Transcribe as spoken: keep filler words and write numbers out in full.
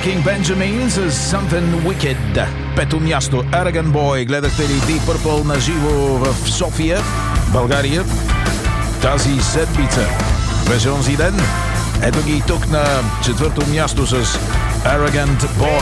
Breaking Benjamin с Something Wicked. Пето място Arrogant Boy. Гледахте ли Deep Purple на живо в София, България? Тази седмица беше онзи ден. Ето ги тук на четвърто място с Arrogant Boy.